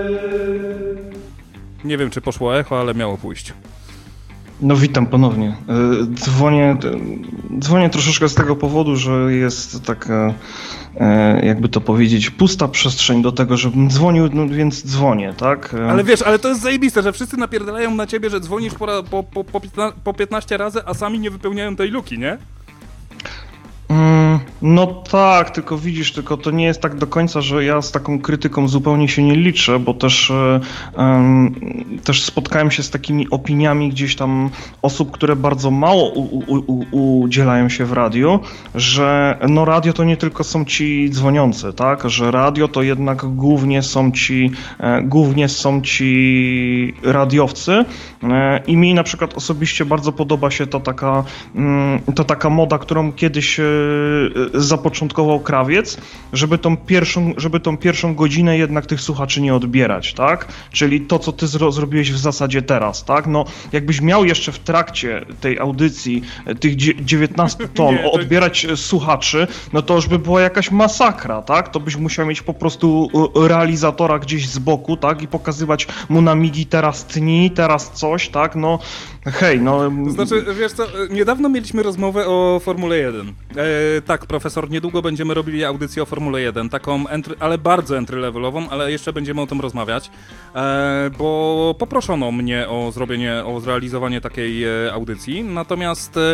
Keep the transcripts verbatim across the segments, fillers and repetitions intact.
Nie wiem, czy poszło echo, ale miało pójść. No witam ponownie. Dzwonię, dzwonię troszeczkę z tego powodu, że jest taka, jakby to powiedzieć, pusta przestrzeń do tego, żebym dzwonił, no więc dzwonię, tak? Ale wiesz, ale to jest zajebiste, że wszyscy napierdalają na ciebie, że dzwonisz po, po, po, po piętnaście razy, a sami nie wypełniają tej luki, nie? No tak, tylko widzisz, tylko to nie jest tak do końca, że ja z taką krytyką zupełnie się nie liczę, bo też, um, też spotkałem się z takimi opiniami gdzieś tam osób, które bardzo mało u, u, u, udzielają się w radiu, że no radio to nie tylko są ci dzwoniący, tak, że radio to jednak głównie są ci, e, głównie są ci radiowcy e, i mi na przykład osobiście bardzo podoba się ta taka, mm, to taka moda, którą kiedyś e, zapoczątkował Krawiec, żeby tą pierwszą, żeby tą pierwszą godzinę jednak tych słuchaczy nie odbierać, tak? Czyli to, co ty zro- zrobiłeś w zasadzie teraz, tak? No, jakbyś miał jeszcze w trakcie tej audycji tych dziewiętnaście ton nie, to... odbierać słuchaczy, no to już by była jakaś masakra, tak? To byś musiał mieć po prostu realizatora gdzieś z boku, tak? I pokazywać mu na migi teraz tni, teraz coś, tak? No, hej, no... To znaczy, wiesz co, niedawno mieliśmy rozmowę o Formule jeden. E, tak, profesor, niedługo będziemy robili audycję o Formule jeden, taką, entry, ale bardzo entry-levelową, ale jeszcze będziemy o tym rozmawiać, e, bo poproszono mnie o zrobienie, o zrealizowanie takiej e, audycji, natomiast e,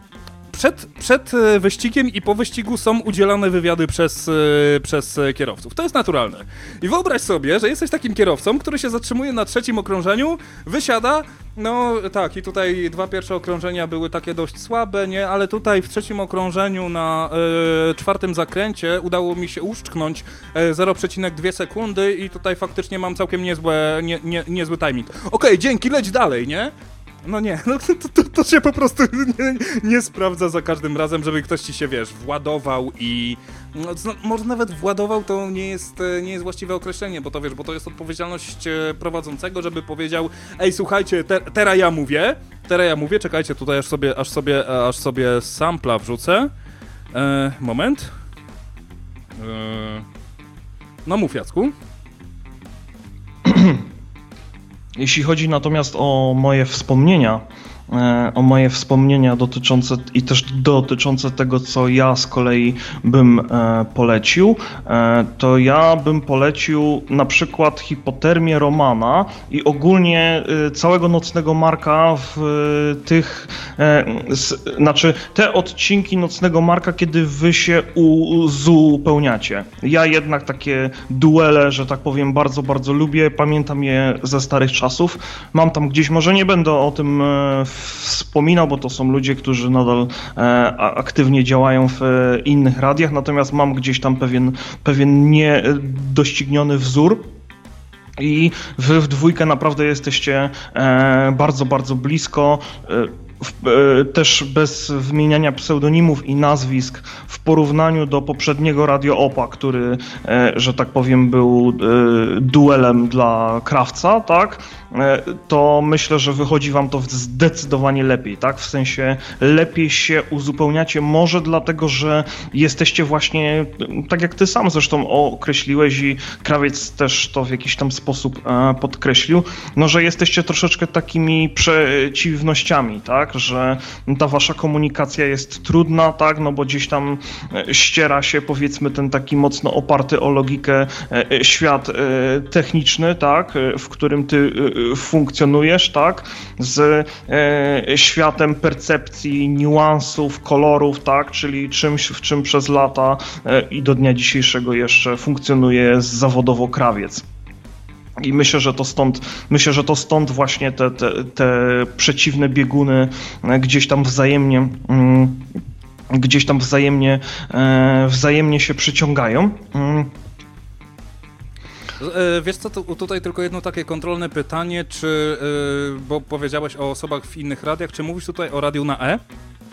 Przed, przed wyścigiem i po wyścigu są udzielane wywiady przez, przez kierowców. To jest naturalne. I wyobraź sobie, że jesteś takim kierowcą, który się zatrzymuje na trzecim okrążeniu, wysiada, no tak, i tutaj dwa pierwsze okrążenia były takie dość słabe, nie, ale tutaj w trzecim okrążeniu na e, czwartym zakręcie udało mi się uszczknąć e, zero przecinek dwie sekundy i tutaj faktycznie mam całkiem niezłe, nie, nie, niezły timing. Okej, okay, dzięki, leć dalej, nie? No nie, no to, to, to się po prostu nie, nie sprawdza za każdym razem, żeby ktoś ci się, wiesz, władował i... No, może nawet władował to nie jest, nie jest właściwe określenie, bo to wiesz, bo to jest odpowiedzialność prowadzącego, żeby powiedział: ej, słuchajcie, te, teraz ja mówię, teraz ja mówię, czekajcie, tutaj aż sobie, aż sobie, aż sobie sampla wrzucę. E, moment. E, no mów, Jacku. Jeśli chodzi natomiast o moje wspomnienia, o moje wspomnienia dotyczące i też dotyczące tego, co ja z kolei bym e, polecił, e, to ja bym polecił na przykład Hipotermię Romana i ogólnie e, całego Nocnego Marka w e, tych, e, s, znaczy te odcinki Nocnego Marka, kiedy wy się uzupełniacie. Ja jednak takie duele, że tak powiem, bardzo, bardzo lubię, pamiętam je ze starych czasów. Mam tam gdzieś, może nie będę o tym e, wspominał, bo to są ludzie, którzy nadal e, aktywnie działają w e, innych radiach, natomiast mam gdzieś tam pewien, pewien niedościgniony wzór. I wy w dwójkę naprawdę jesteście e, bardzo, bardzo blisko. E, W, e, też bez wymieniania pseudonimów i nazwisk w porównaniu do poprzedniego Radio Opa, który, e, że tak powiem, był e, duelem dla Krawca, tak, e, to myślę, że wychodzi wam to zdecydowanie lepiej, tak, w sensie lepiej się uzupełniacie, może dlatego, że jesteście właśnie, tak jak ty sam zresztą określiłeś i Krawiec też to w jakiś tam sposób e, podkreślił, no, że jesteście troszeczkę takimi przeciwnościami, tak, że ta wasza komunikacja jest trudna, tak, no bo gdzieś tam ściera się, powiedzmy, ten taki mocno oparty o logikę świat techniczny, tak, w którym ty funkcjonujesz, tak, z światem percepcji, niuansów, kolorów, tak, czyli czymś, w czym przez lata i do dnia dzisiejszego jeszcze funkcjonuje zawodowo Krawiec. I myślę, że to stąd, myślę, że to stąd właśnie te, te, te przeciwne bieguny gdzieś tam wzajemnie, gdzieś tam wzajemnie, wzajemnie się przyciągają. Wiesz co, tu, tutaj tylko jedno takie kontrolne pytanie, czy, bo powiedziałeś o osobach w innych radiach, czy mówisz tutaj o radiu na E?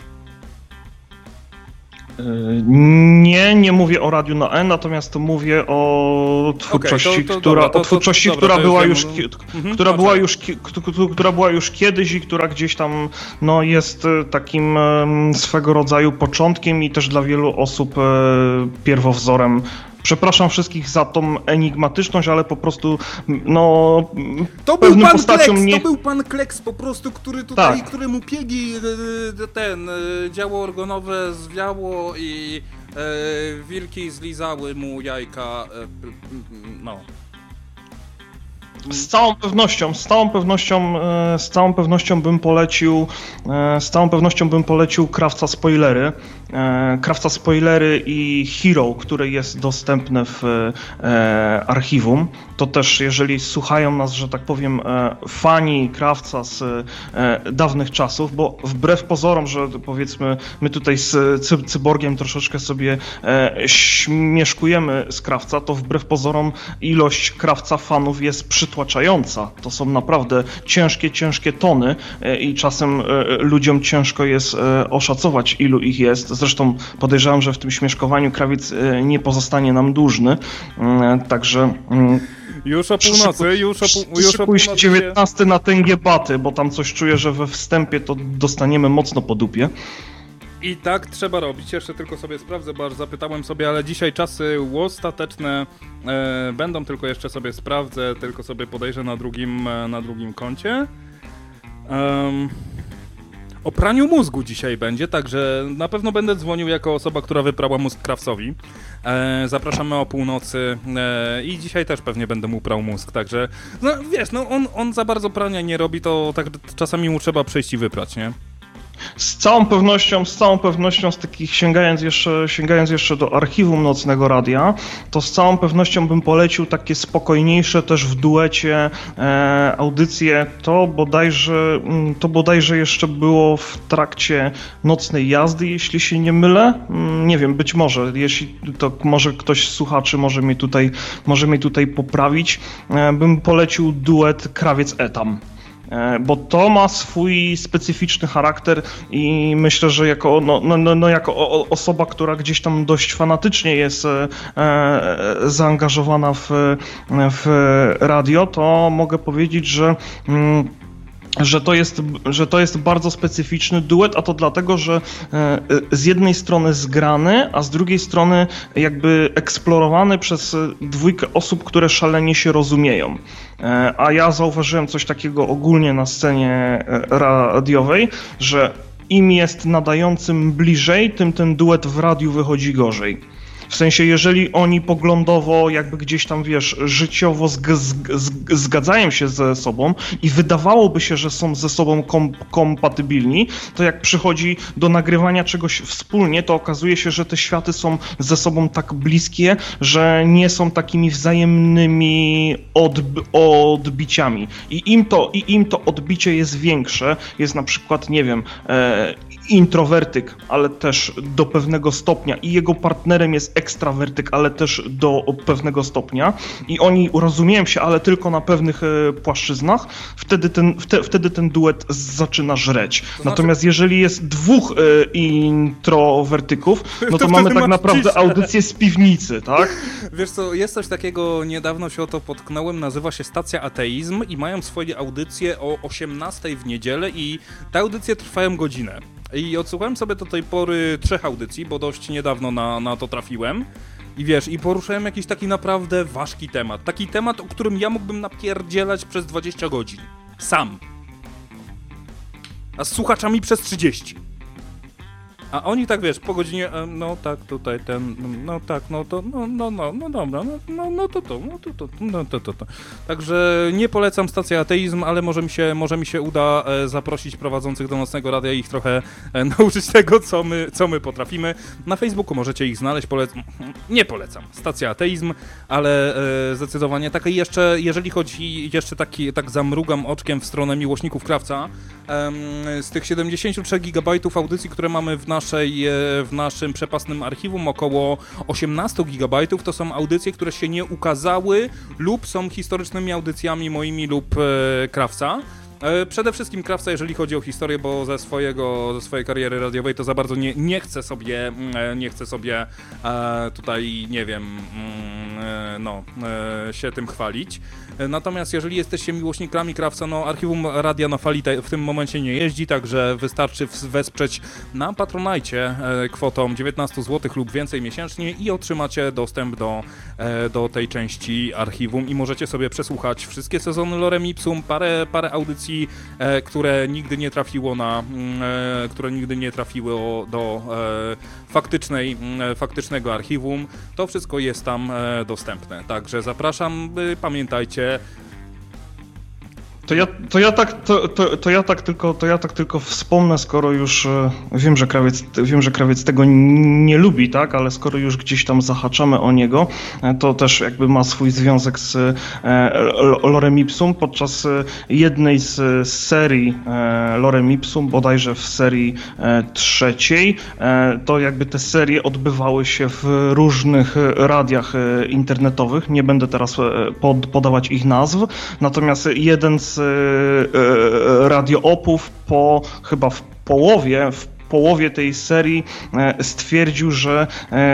Nie, nie mówię o radiu na E, natomiast mówię o twórczości, okay, to, to, która, dobra, to, o twórczości, to, która dobra, była wiem, już, mhm, która no, była tak. już, która była już kiedyś i która gdzieś tam, no, jest takim swego rodzaju początkiem i też dla wielu osób pierwowzorem Przepraszam wszystkich za tą enigmatyczność, ale po prostu no to był pan Kleks, mnie... to był pan Kleks po prostu, który tutaj, tak. któremu piegi ten działo organowe zwiało i e, wilki zlizały mu jajka, e, no. Z całą pewnością, z całą pewnością, z całą pewnością bym polecił, z całą pewnością bym polecił Krawca Spoilery. Krawca Spoilery i Hero, które jest dostępne w archiwum. To też, jeżeli słuchają nas, że tak powiem, fani Krawca z dawnych czasów, bo wbrew pozorom, że powiedzmy my tutaj z Cyborgiem troszeczkę sobie śmieszkujemy z Krawca, to wbrew pozorom ilość Krawca fanów jest przytłaczająca. To są naprawdę ciężkie, ciężkie tony i czasem ludziom ciężko jest oszacować, ilu ich jest. Zresztą podejrzewam, że w tym śmieszkowaniu krawiec nie pozostanie nam dłużny, także... Już o północy, już o, pół, już o północy dziewiętnasty na tęgie baty, bo tam coś czuję, że we wstępie to dostaniemy mocno po dupie. I tak trzeba robić, jeszcze tylko sobie sprawdzę, bo aż zapytałem sobie, ale dzisiaj czasy ostateczne e, będą, tylko jeszcze sobie sprawdzę, tylko sobie podejrzę na drugim, na drugim koncie. Um, o praniu mózgu dzisiaj będzie, także na pewno będę dzwonił jako osoba, która wyprała mózg Krawcowi. E, zapraszamy o północy e, i dzisiaj też pewnie będę mu prał mózg, także no wiesz, no on, on za bardzo prania nie robi, to tak czasami mu trzeba przyjść i wyprać, nie? Z całą pewnością, z całą pewnością, z takich sięgając jeszcze, sięgając jeszcze do archiwum Nocnego Radia, to z całą pewnością bym polecił takie spokojniejsze też w duecie e, audycje. To bodajże, to bodajże jeszcze było w trakcie Nocnej Jazdy, jeśli się nie mylę. Nie wiem, być może, jeśli to może ktoś z słuchaczy może mnie tutaj, może mnie tutaj poprawić. E, bym polecił duet Krawiec-Etam. Bo to ma swój specyficzny charakter i myślę, że jako, no, no, no, jako osoba, która gdzieś tam dość fanatycznie jest e, zaangażowana w, w radio, to mogę powiedzieć, że mm, Że to, jest, że to jest bardzo specyficzny duet, a to dlatego, że z jednej strony zgrany, a z drugiej strony jakby eksplorowany przez dwójkę osób, które szalenie się rozumieją. A ja zauważyłem coś takiego ogólnie na scenie radiowej, że im jest nadającym bliżej, tym ten duet w radiu wychodzi gorzej. W sensie, jeżeli oni poglądowo, jakby gdzieś tam, wiesz, życiowo zg- zg- zgadzają się ze sobą i wydawałoby się, że są ze sobą kom- kompatybilni, to jak przychodzi do nagrywania czegoś wspólnie, to okazuje się, że te światy są ze sobą tak bliskie, że nie są takimi wzajemnymi odb- odbiciami. I im to, i im to odbicie jest większe, jest na przykład, nie wiem, e- introwertyk, ale też do pewnego stopnia i jego partnerem jest ekstrawertyk, ale też do pewnego stopnia i oni rozumieją się, ale tylko na pewnych e, płaszczyznach, wtedy ten, wte, wtedy ten duet zaczyna żreć. To znaczy... Natomiast jeżeli jest dwóch e, introwertyków, no to, to mamy tak naprawdę ciszę. Audycję z piwnicy, tak? Wiesz co, jest coś takiego, niedawno się o to potknąłem, nazywa się Stacja Ateizm i mają swoje audycje o osiemnastej w niedzielę i te audycje trwają godzinę. I odsłuchałem sobie do tej pory trzech audycji, bo dość niedawno na, na to trafiłem. I wiesz, i poruszałem jakiś taki naprawdę ważki temat. Taki temat, o którym ja mógłbym napierdzielać przez dwadzieścia godzin. Sam. A z słuchaczami przez trzydzieści. A oni tak, wiesz, po godzinie, no tak, tutaj ten, no tak, no to, no, no, no, no dobra, no, no, no to to, no to to, no to to to. Także nie polecam Stacji Ateizm, ale może mi się, może mi się uda e, zaprosić prowadzących do Nocnego Radia i ich trochę e, nauczyć tego, co my, co my potrafimy. Na Facebooku możecie ich znaleźć, polec- nie polecam Stacja Ateizm, ale e, zdecydowanie tak. I jeszcze, jeżeli chodzi, jeszcze taki, tak zamrugam oczkiem w stronę miłośników Krawca, e, z tych siedemdziesiąt trzy gigabajtów audycji, które mamy w naszej, w naszym przepasnym archiwum, około osiemnaście gigabajtów, to są audycje, które się nie ukazały lub są historycznymi audycjami moimi lub e, Krawca. E, przede wszystkim Krawca, jeżeli chodzi o historię, bo ze swojego, ze swojej kariery radiowej to za bardzo nie, nie chcę sobie, e, nie chcę sobie e, tutaj, nie wiem, no, się tym chwalić. Natomiast jeżeli jesteście miłośnikami Krawca, no archiwum Radia na Fali w tym momencie nie jeździ, także wystarczy wesprzeć na Patronite kwotą dziewiętnaście złotych lub więcej miesięcznie i otrzymacie dostęp do, do tej części archiwum i możecie sobie przesłuchać wszystkie sezony Lorem Ipsum, parę, parę audycji, które nigdy nie trafiło na, które nigdy nie trafiły do faktycznej, faktycznego archiwum. To wszystko jest tam dostępne, także zapraszam, pamiętajcie. To ja, to ja tak, to, to, to ja tak tylko, to ja tak tylko wspomnę, skoro już e, wiem, że krawiec, wiem, że krawiec tego nie lubi, tak, ale skoro już gdzieś tam zahaczamy o niego, e, to też jakby ma swój związek z e, Lorem Ipsum. Podczas jednej z, z serii e, Lorem Ipsum, bodajże w serii e, trzeciej, e, to jakby te serie odbywały się w różnych radiach e, internetowych. Nie będę teraz e, pod, podawać ich nazw, natomiast jeden z radioopów po chyba w połowie, w połowie tej serii stwierdził, że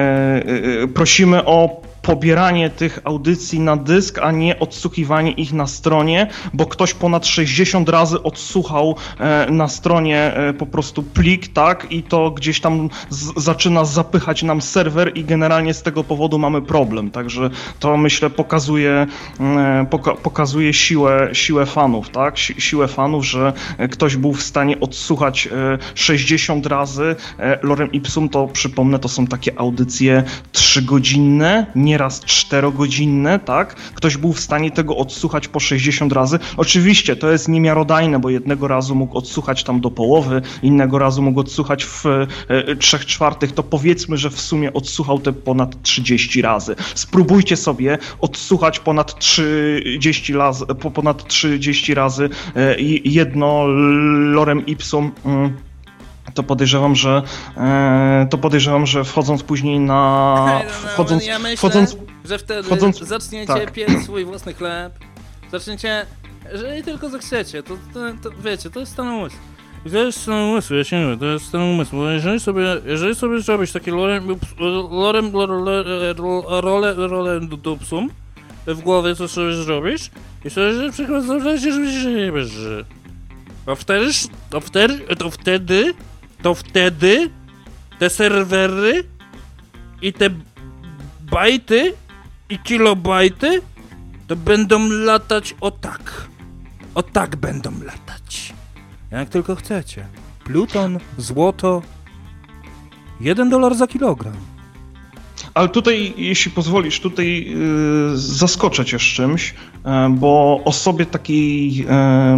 prosimy o pobieranie tych audycji na dysk, a nie odsłuchiwanie ich na stronie, bo ktoś ponad sześćdziesiąt razy odsłuchał e, na stronie e, po prostu plik, tak, i to gdzieś tam z, zaczyna zapychać nam serwer i generalnie z tego powodu mamy problem, także to myślę pokazuje, e, poka pokazuje siłę, siłę fanów, tak, si siłę fanów, że ktoś był w stanie odsłuchać e, sześćdziesiąt razy e, Lorem Ipsum, to przypomnę, to są takie audycje trzygodzinne, nie nieraz czterogodzinne, tak? Ktoś był w stanie tego odsłuchać po sześćdziesiąt razy. Oczywiście to jest niemiarodajne, bo jednego razu mógł odsłuchać tam do połowy, innego razu mógł odsłuchać w e, trzech czwartych, to powiedzmy, że w sumie odsłuchał te ponad trzydzieści razy. Spróbujcie sobie odsłuchać ponad trzydzieści razy, po ponad trzydzieści razy e, jedno Lorem Ipsum. Mm. To podejrzewam, że e, to podejrzewam, że wchodząc później na no, no, wchodząc, ja myślę, wchodząc, że wtedy wchodząc, zaczniecie tak. piec swój własny chleb, zaczniecie, jeżeli tylko zechcecie, to, to, to wiecie, to jest stan umysłu. To jest stan umysłu, ja się nie wiem, to jest stan umysłu, bo jeżeli sobie, jeżeli sobie zrobisz takie lorem, lorem, rolę, rolę dupsum w głowie, co sobie zrobisz i sobie przykład zobaczycie, że się nie bierze. A wtedy, to wtedy, to wtedy, to wtedy te serwery i te bajty i kilobajty to będą latać o tak. O tak będą latać. Jak tylko chcecie. Pluton, złoto, jeden dolar za kilogram. Ale tutaj, jeśli pozwolisz, tutaj yy, zaskoczę cię z czymś, yy, bo osobie takiej yy,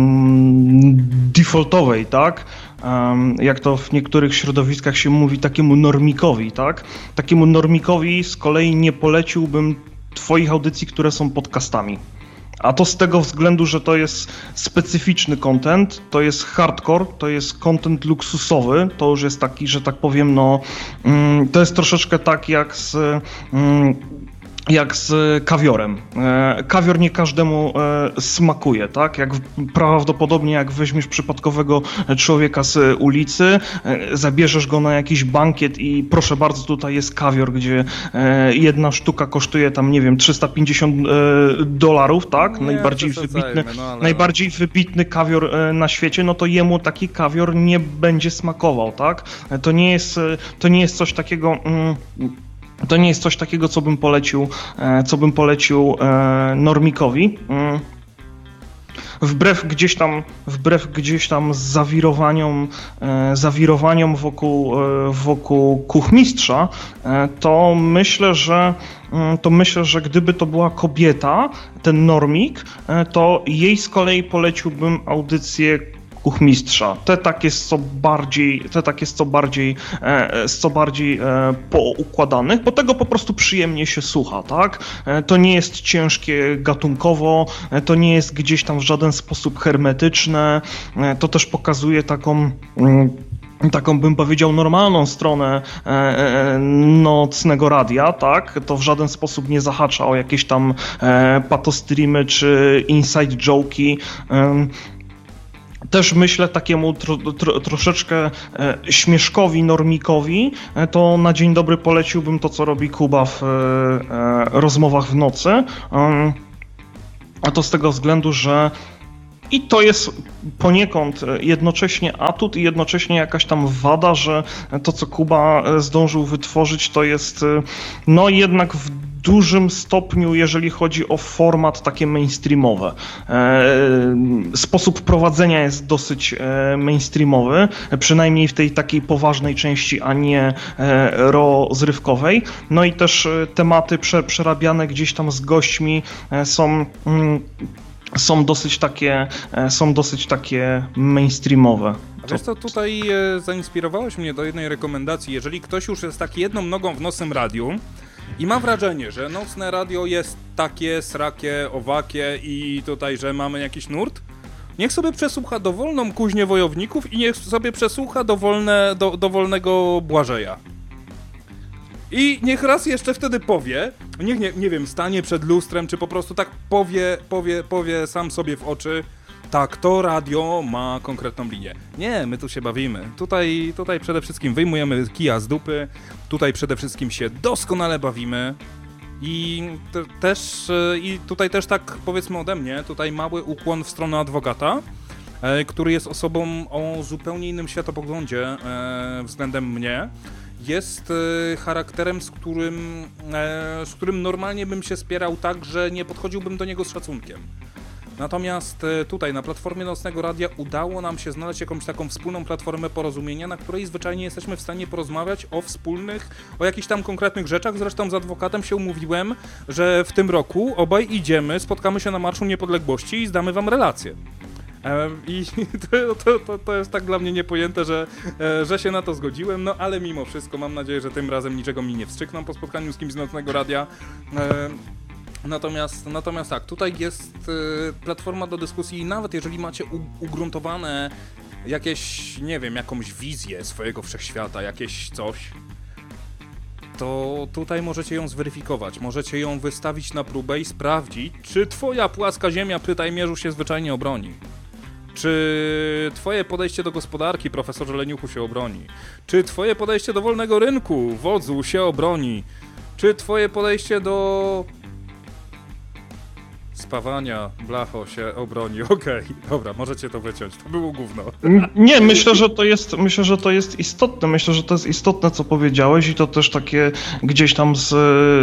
defaultowej, tak, yy, jak to w niektórych środowiskach się mówi, takiemu normikowi, tak, takiemu normikowi z kolei nie poleciłbym twoich audycji, które są podcastami. A to z tego względu, że to jest specyficzny content, to jest hardcore, to jest content luksusowy, to już jest taki, że tak powiem, no mm, to jest troszeczkę tak jak z... Mm, jak z kawiorem. Kawior nie każdemu smakuje, tak? Jak prawdopodobnie jak weźmiesz przypadkowego człowieka z ulicy, zabierzesz go na jakiś bankiet i proszę bardzo, tutaj jest kawior, gdzie jedna sztuka kosztuje tam, nie wiem, trzysta pięćdziesiąt dolarów, tak? Nie, najbardziej wybitny, no, ale... najbardziej wybitny kawior na świecie, no to jemu taki kawior nie będzie smakował, tak? To nie jest, to nie jest coś takiego... Mm, To nie jest coś takiego, co bym polecił, co bym polecił normikowi. Wbrew gdzieś tam, wbrew gdzieś tam zawirowaniom, zawirowaniom wokół, wokół kuchmistrza, to myślę, że to myślę, że gdyby to była kobieta, ten normik, to jej z kolei poleciłbym audycję kuchmistrza. Te tak jest co bardziej, te tak jest co bardziej, e, co bardziej e, poukładanych, bo tego po prostu przyjemnie się słucha, tak? E, to nie jest ciężkie gatunkowo, e, to nie jest gdzieś tam w żaden sposób hermetyczne, e, to też pokazuje taką... Mm, taką bym powiedział normalną stronę e, e, nocnego radia, tak? To w żaden sposób nie zahacza o jakieś tam e, patostreamy czy inside joke'i. E, też myślę takiemu tro, tro, troszeczkę e, śmieszkowi, normikowi, e, to na dzień dobry poleciłbym to, co robi Kuba w e, e, rozmowach w nocy. E, a to z tego względu, że i to jest poniekąd jednocześnie atut i jednocześnie jakaś tam wada, że to, co Kuba zdążył wytworzyć, to jest no jednak w dużym stopniu, jeżeli chodzi o format takie mainstreamowe. Sposób prowadzenia jest dosyć mainstreamowy, przynajmniej w tej takiej poważnej części, a nie rozrywkowej. No i też tematy przerabiane gdzieś tam z gośćmi są są dosyć takie, są dosyć takie mainstreamowe. A wiesz co, tutaj e, zainspirowałeś mnie do jednej rekomendacji. Jeżeli ktoś już jest tak jedną nogą w nocnym radiu i ma wrażenie, że nocne radio jest takie, srakie, owakie i tutaj, że mamy jakiś nurt, niech sobie przesłucha dowolną kuźnię wojowników i niech sobie przesłucha dowolne, do, dowolnego Błażeja. I niech raz jeszcze wtedy powie, niech nie, nie wiem, stanie przed lustrem, czy po prostu tak powie, powie, powie sam sobie w oczy, tak, to radio ma konkretną linię. Nie, my tu się bawimy. Tutaj, tutaj przede wszystkim wyjmujemy kija z dupy, tutaj przede wszystkim się doskonale bawimy. I te, też, i tutaj też tak powiedzmy ode mnie, tutaj mały ukłon w stronę adwokata, e, który jest osobą o zupełnie innym światopoglądzie e, względem mnie. Jest e, charakterem, z którym, e, z którym normalnie bym się spierał tak, że nie podchodziłbym do niego z szacunkiem. Natomiast e, tutaj na platformie Nocnego Radia udało nam się znaleźć jakąś taką wspólną platformę porozumienia, na której zwyczajnie jesteśmy w stanie porozmawiać o wspólnych, o jakichś tam konkretnych rzeczach. Zresztą z adwokatem się umówiłem, że w tym roku obaj idziemy, spotkamy się na Marszu Niepodległości i zdamy wam relację. I to, to, to, to jest tak dla mnie niepojęte, że, że się na to zgodziłem, no ale mimo wszystko mam nadzieję, że tym razem niczego mi nie wstrzykną po spotkaniu z kimś z Nocnego Radia. Natomiast, natomiast tak, tutaj jest platforma do dyskusji i nawet jeżeli macie ugruntowane jakieś, nie wiem, jakąś wizję swojego wszechświata, jakieś coś, to tutaj możecie ją zweryfikować, możecie ją wystawić na próbę i sprawdzić, czy twoja płaska ziemia przy Tajmierzu się zwyczajnie obroni. Czy twoje podejście do gospodarki, profesorze Leniuchu, się obroni? Czy twoje podejście do wolnego rynku, wodzu, się obroni? Czy twoje podejście do spawania, blacho, się obroni? Okej, okay, dobra, możecie to wyciąć, to było gówno. Nie, myślę, że to jest, myślę, że to jest istotne, myślę, że to jest istotne, co powiedziałeś i to też takie gdzieś tam z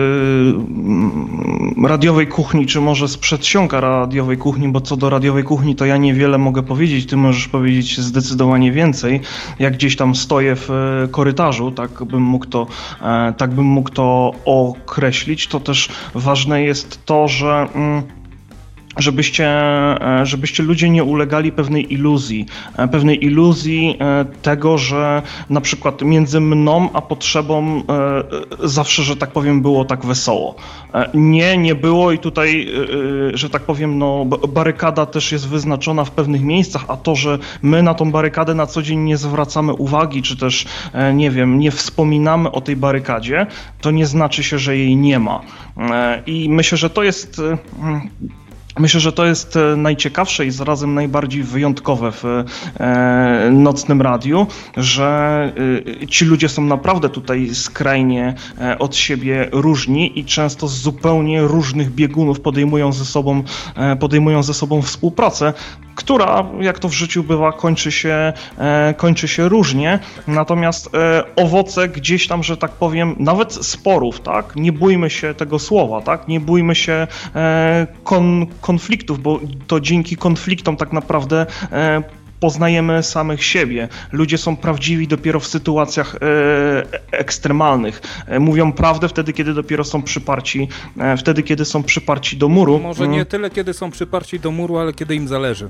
y, radiowej kuchni, czy może z przedsionka radiowej kuchni, bo co do radiowej kuchni, to ja niewiele mogę powiedzieć, ty możesz powiedzieć zdecydowanie więcej. Jak gdzieś tam stoję w korytarzu, tak bym mógł to, e, tak bym mógł to określić, to też ważne jest to, że mm, Żebyście, żebyście ludzie nie ulegali pewnej iluzji, pewnej iluzji tego, że na przykład między mną a potrzebą zawsze, że tak powiem, było tak wesoło. Nie, nie było i tutaj, że tak powiem, no, barykada też jest wyznaczona w pewnych miejscach, a to, że my na tą barykadę na co dzień nie zwracamy uwagi, czy też, nie wiem, nie wspominamy o tej barykadzie, to nie znaczy się, że jej nie ma. I myślę, że to jest... Myślę, że to jest najciekawsze i zarazem najbardziej wyjątkowe w e, Nocnym Radiu, że e, ci ludzie są naprawdę tutaj skrajnie e, od siebie różni i często z zupełnie różnych biegunów podejmują ze sobą, e, podejmują ze sobą współpracę, która, jak to w życiu bywa, kończy się, e, kończy się różnie, natomiast e, owoce gdzieś tam, że tak powiem, nawet sporów, tak, nie bójmy się tego słowa, tak, nie bójmy się e, kon, konfliktów, bo to dzięki konfliktom tak naprawdę e, poznajemy samych siebie. Ludzie są prawdziwi dopiero w sytuacjach e, ekstremalnych. E, mówią prawdę wtedy, kiedy dopiero są przyparci, e, wtedy, kiedy są przyparci do muru. Może nie tyle, kiedy są przyparci do muru, ale kiedy im zależy.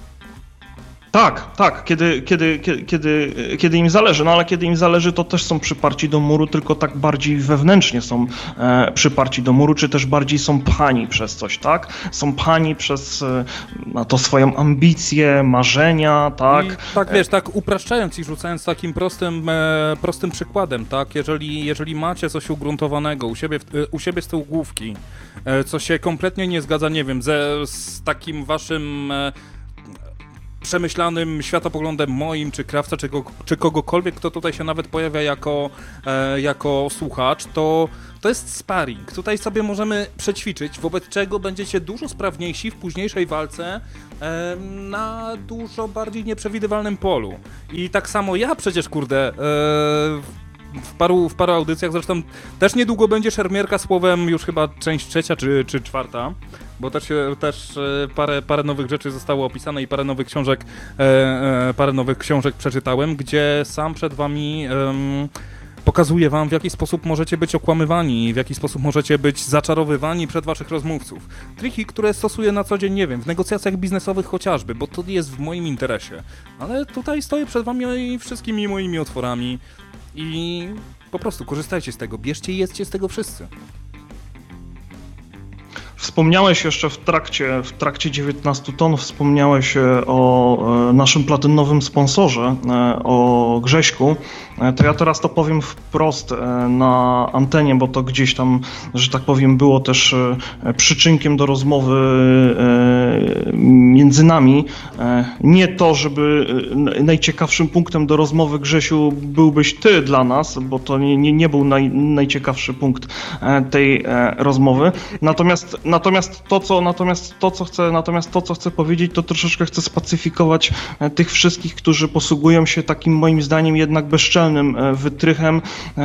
Tak, tak, kiedy, kiedy, kiedy, kiedy, kiedy im zależy, no ale kiedy im zależy, to też są przyparci do muru, tylko tak bardziej wewnętrznie są e, przyparci do muru, czy też bardziej są pchani przez coś, tak? Są pchani przez e, no, to swoją ambicję, marzenia, tak? I tak, wiesz, tak upraszczając i rzucając takim prostym, e, prostym przykładem, tak? Jeżeli, jeżeli macie coś ugruntowanego u siebie, u siebie z tyłu główki, e, co się kompletnie nie zgadza, nie wiem, ze, z takim waszym... E, przemyślanym światopoglądem moim, czy Krawca, czy, kogo, czy kogokolwiek, kto tutaj się nawet pojawia jako, e, jako słuchacz, to to jest sparring. Tutaj sobie możemy przećwiczyć, wobec czego będziecie dużo sprawniejsi w późniejszej walce e, na dużo bardziej nieprzewidywalnym polu. I tak samo ja przecież, kurde, e, w paru, w paru audycjach, zresztą też niedługo będzie szermierka słowem, już chyba część trzecia czy, czy czwarta, bo też, też parę, parę nowych rzeczy zostało opisane i parę nowych książek, e, e, parę nowych książek przeczytałem, gdzie sam przed wami e, pokazuję wam, w jaki sposób możecie być okłamywani, w jaki sposób możecie być zaczarowywani przed waszych rozmówców. Triki, które stosuję na co dzień, nie wiem, w negocjacjach biznesowych chociażby, bo to jest w moim interesie. Ale tutaj stoję przed wami wszystkimi moimi otworami i po prostu korzystajcie z tego, bierzcie i jedzcie z tego wszyscy. Wspomniałeś jeszcze w trakcie, w trakcie dziewiętnastu ton, wspomniałeś o naszym platynowym sponsorze, o Grześku. To ja teraz to powiem wprost na antenie, bo to gdzieś tam, że tak powiem, było też przyczynkiem do rozmowy między nami. Nie to, żeby najciekawszym punktem do rozmowy, Grzesiu, byłbyś ty dla nas, bo to nie, nie, nie był naj, najciekawszy punkt tej rozmowy. Natomiast Natomiast to, co, natomiast to, co chcę, natomiast to, co chcę powiedzieć, to troszeczkę chcę spacyfikować tych wszystkich, którzy posługują się takim, moim zdaniem, jednak bezczelnym wytrychem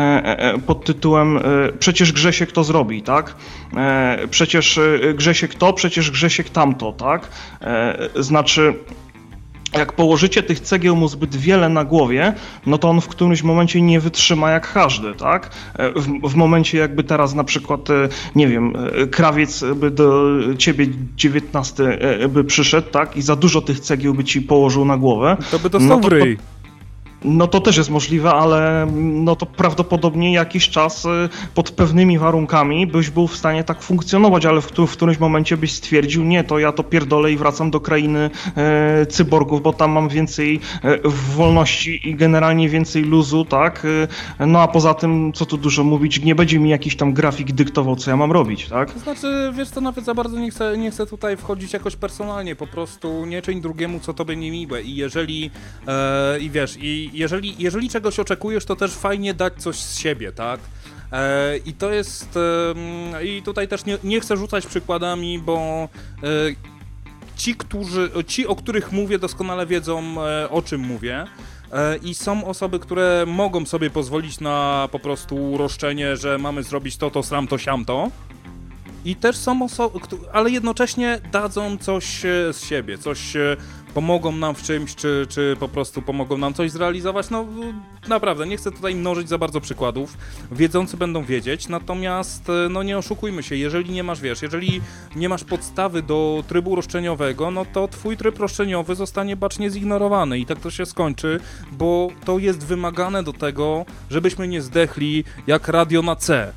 pod tytułem przecież Grzesiek to zrobi, tak? Przecież Grzesiek to, przecież Grzesiek tamto, tak? Znaczy... Jak położycie tych cegieł mu zbyt wiele na głowie, no to on w którymś momencie nie wytrzyma jak każdy, tak? W, w momencie jakby teraz na przykład, nie wiem, krawiec by do ciebie dziewiętnasty by przyszedł, tak? I za dużo tych cegieł by ci położył na głowę. To by dostał no to, w ryj. No to też jest możliwe, ale no to prawdopodobnie jakiś czas pod pewnymi warunkami byś był w stanie tak funkcjonować, ale w, w którymś momencie byś stwierdził, nie, to ja to pierdolę i wracam do krainy e, cyborgów, bo tam mam więcej e, wolności i generalnie więcej luzu, tak? E, no a poza tym, co tu dużo mówić, nie będzie mi jakiś tam grafik dyktował, co ja mam robić, tak? To znaczy, wiesz co, nawet za bardzo nie chcę, nie chcę tutaj wchodzić jakoś personalnie, po prostu nie czyń drugiemu, co tobie niemiłe i jeżeli, e, i wiesz, i Jeżeli, jeżeli czegoś oczekujesz, to też fajnie dać coś z siebie, tak? E, I to jest... E, I tutaj też nie, nie chcę rzucać przykładami, bo e, ci, którzy, ci, o których mówię, doskonale wiedzą, e, o czym mówię. E, I są osoby, które mogą sobie pozwolić na po prostu roszczenie, że mamy zrobić to, to, sram, to, siam, to. I też są osoby, ale jednocześnie dadzą coś z siebie, coś pomogą nam w czymś, czy, czy po prostu pomogą nam coś zrealizować. No naprawdę, nie chcę tutaj mnożyć za bardzo przykładów. Wiedzący będą wiedzieć, natomiast no nie oszukujmy się, jeżeli nie masz, wiesz, jeżeli nie masz podstawy do trybu roszczeniowego, no to twój tryb roszczeniowy zostanie bacznie zignorowany i tak to się skończy, bo to jest wymagane do tego, żebyśmy nie zdechli jak radio na C.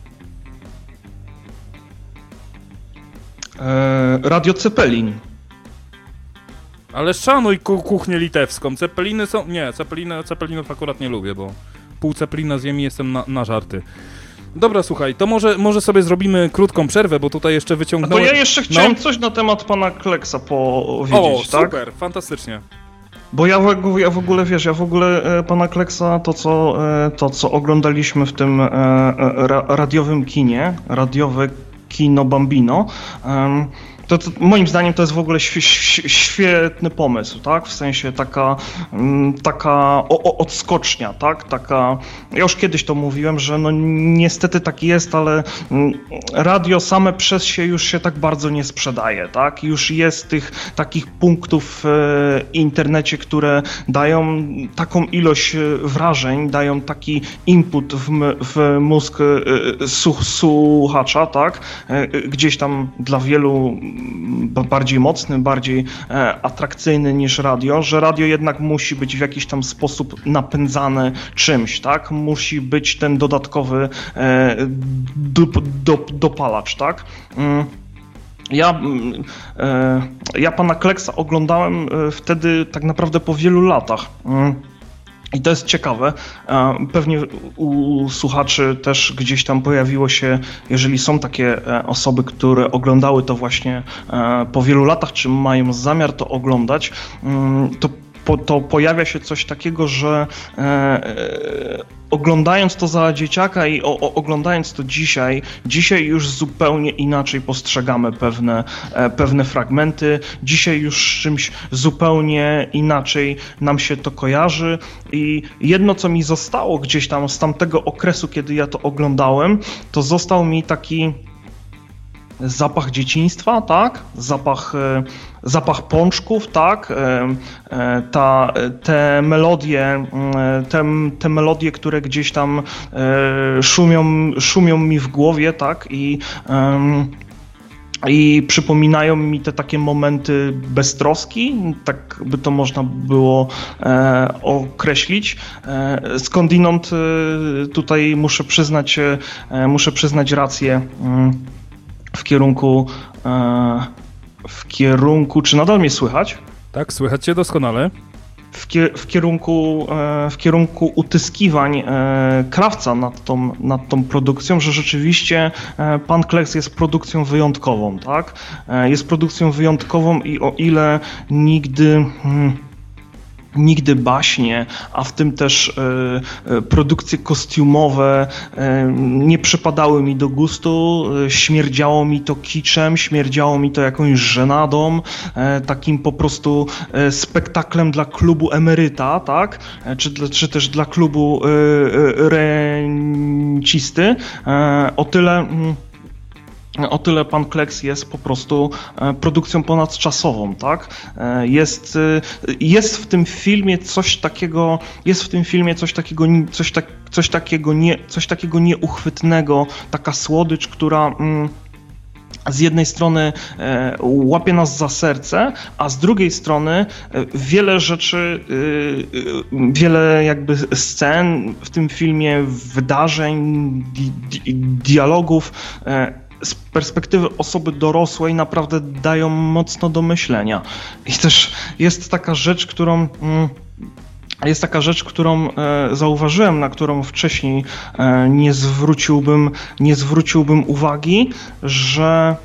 Radio Cepelin. Ale szanuj ku- kuchnię litewską. Cepeliny są... Nie, cepeliny, cepelinów akurat nie lubię, bo pół cepelina zjem i jestem na, na żarty. Dobra, słuchaj, to może, może sobie zrobimy krótką przerwę, bo tutaj jeszcze wyciągnąłem... A to ja jeszcze chciałem no? coś na temat pana Kleksa powiedzieć, o, tak? super, fantastycznie. Bo ja w, ja w ogóle, wiesz, ja w ogóle e, pana Kleksa, to co, e, to co oglądaliśmy w tym e, ra, radiowym kinie, radiowe kino Bambino, e, To, to moim zdaniem to jest w ogóle świetny pomysł, tak? W sensie taka, taka o, o, odskocznia, tak? Taka, ja już kiedyś to mówiłem, że no niestety tak jest, ale radio same przez się już się tak bardzo nie sprzedaje, tak? Już jest tych takich punktów w internecie, które dają taką ilość wrażeń, dają taki input w, w mózg słuchacza, tak? Gdzieś tam dla wielu bardziej mocny, bardziej atrakcyjny niż radio, że radio jednak musi być w jakiś tam sposób napędzane czymś, tak? Musi być ten dodatkowy do, do, dopalacz, tak? Ja, ja pana Kleksa oglądałem wtedy tak naprawdę po wielu latach. I to jest ciekawe. Pewnie u słuchaczy też gdzieś tam pojawiło się, jeżeli są takie osoby, które oglądały to właśnie po wielu latach, czy mają zamiar to oglądać, to Po, to pojawia się coś takiego, że e, e, oglądając to za dzieciaka i o, o, oglądając to dzisiaj, dzisiaj już zupełnie inaczej postrzegamy pewne, e, pewne fragmenty, dzisiaj już z czymś zupełnie inaczej nam się to kojarzy i jedno, co mi zostało gdzieś tam z tamtego okresu, kiedy ja to oglądałem, to został mi taki zapach dzieciństwa, tak? Zapach, e, zapach pączków, tak? E, e, ta, te melodie, e, te, te melodie, które gdzieś tam e, szumią, szumią mi w głowie, tak? I e, I przypominają mi te takie momenty beztroski, tak by to można było e, określić. E, skądinąd e, tutaj muszę przyznać, e, muszę przyznać rację e, w kierunku, e, w kierunku, czy nadal mnie słychać? Tak, słychać cię doskonale. W, kier- w, kierunku, e, w kierunku utyskiwań e, Krawca nad tą, nad tą produkcją, że rzeczywiście e, Pan Kleks jest produkcją wyjątkową, tak? E, jest produkcją wyjątkową i o ile nigdy... Hmm, Nigdy baśnie, a w tym też e, produkcje kostiumowe e, nie przypadały mi do gustu, e, śmierdziało mi to kiczem, śmierdziało mi to jakąś żenadą, e, takim po prostu e, spektaklem dla klubu emeryta, tak? E, czy, czy też dla klubu e, rencisty. E, o tyle... Mm, O tyle Pan Kleks jest po prostu produkcją ponadczasową, tak? Jest, jest w tym filmie coś takiego, jest w tym filmie coś takiego, coś, tak, coś takiego, nie, coś takiego nieuchwytnego, taka słodycz, która z jednej strony łapie nas za serce, a z drugiej strony wiele rzeczy, wiele jakby scen w tym filmie, wydarzeń, di, di, dialogów z perspektywy osoby dorosłej naprawdę dają mocno do myślenia. I też jest taka rzecz, którą jest taka rzecz, którą zauważyłem, na którą wcześniej nie zwróciłbym, nie zwróciłbym uwagi, że,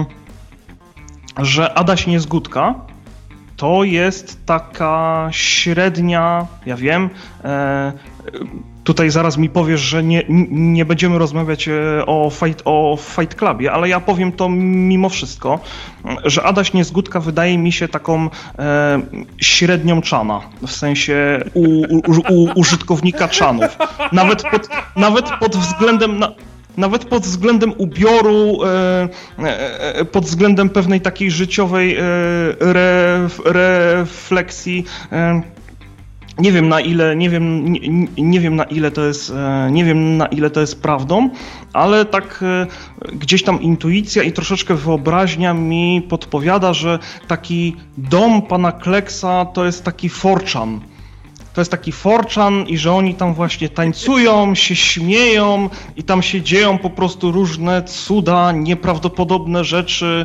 że Adaś Niezgódka to jest taka średnia, ja wiem, tutaj zaraz mi powiesz, że nie, nie będziemy rozmawiać o Fight, o Fight Clubie, ale ja powiem to mimo wszystko, że Adaś Niezgódka wydaje mi się taką e, średnią czana, w sensie u, u, u użytkownika czanów. Nawet pod, nawet pod względem... Na, Nawet pod względem ubioru, e, e, pod względem pewnej takiej życiowej e, ref, refleksji. E, nie wiem na ile, nie wiem, nie, nie wiem na ile to jest, e, nie wiem na ile to jest prawdą, ale tak e, gdzieś tam intuicja i troszeczkę wyobraźnia mi podpowiada, że taki dom pana Kleksa to jest taki forczan. To jest taki forczan i że oni tam właśnie tańcują, się śmieją i tam się dzieją po prostu różne cuda, nieprawdopodobne rzeczy.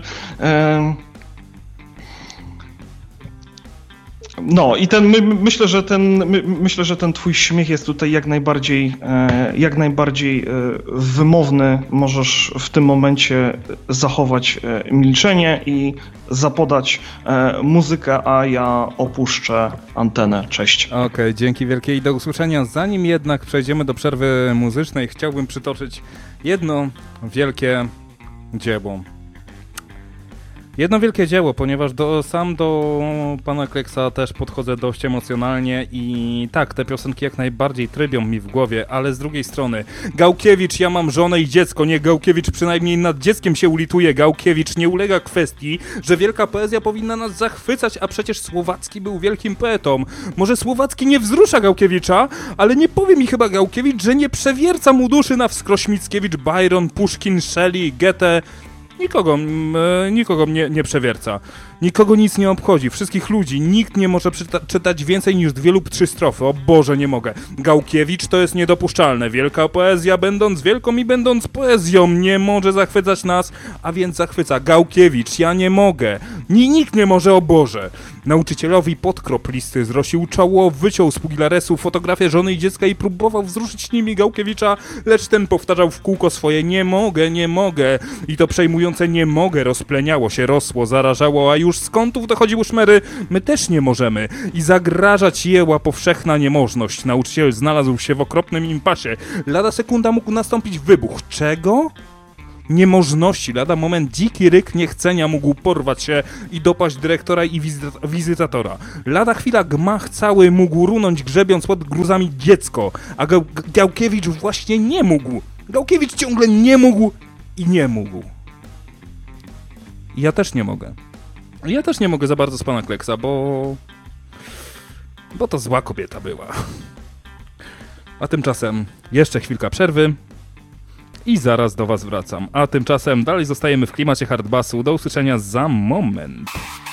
No i ten, my, myślę, że ten, my, myślę, że ten twój śmiech jest tutaj jak najbardziej, jak najbardziej wymowny. Możesz w tym momencie zachować milczenie i zapodać muzykę, a ja opuszczę antenę. Cześć. Okej, okay, dzięki wielkie i do usłyszenia. Zanim jednak przejdziemy do przerwy muzycznej, chciałbym przytoczyć jedno wielkie dzieło. Jedno wielkie dzieło, ponieważ do, sam do pana Kleksa też podchodzę dość emocjonalnie i tak, te piosenki jak najbardziej trybią mi w głowie, ale z drugiej strony Gałkiewicz, ja mam żonę i dziecko, nie, Gałkiewicz przynajmniej nad dzieckiem się ulituje, Gałkiewicz nie ulega kwestii, że wielka poezja powinna nas zachwycać, a przecież Słowacki był wielkim poetą. Może Słowacki nie wzrusza Gałkiewicza, ale nie powie mi chyba Gałkiewicz, że nie przewierca mu duszy na wskroś Mickiewicz, Byron, Puszkin, Shelley, Goethe. Nikogo, nikogo mnie nie przewierca. Nikogo nic nie obchodzi, wszystkich ludzi, nikt nie może czyta- czytać więcej niż dwie lub trzy strofy. O Boże, nie mogę. Gałkiewicz to jest niedopuszczalne. Wielka poezja, będąc wielką i będąc poezją, nie może zachwycać nas, a więc zachwyca. Gałkiewicz, ja nie mogę. Ni- nikt nie może, o Boże. Nauczycielowi podkrop listy, zrosił czoło, wyciął z pugilaresu fotografię żony i dziecka i próbował wzruszyć nimi Gałkiewicza, lecz ten powtarzał w kółko swoje nie mogę, nie mogę. I to przejmujące nie mogę rozpleniało się, rosło, zarażało, a już z kątów dochodziły szmery, my też nie możemy. I zagrażać jęła powszechna niemożność. Nauczyciel znalazł się w okropnym impasie. Lada sekunda mógł nastąpić wybuch. Czego? Niemożności. Lada moment dziki ryk niechcenia mógł porwać się i dopaść dyrektora i wizyta- wizytatora. Lada chwila gmach cały mógł runąć, grzebiąc pod gruzami dziecko, a Gał- Gałkiewicz właśnie nie mógł. Gałkiewicz ciągle nie mógł i nie mógł. I ja też nie mogę. Ja też nie mogę za bardzo z pana Kleksa, bo... bo to zła kobieta była. A tymczasem jeszcze chwilka przerwy i zaraz do was wracam. A tymczasem dalej zostajemy w klimacie hardbassu. Do usłyszenia za moment.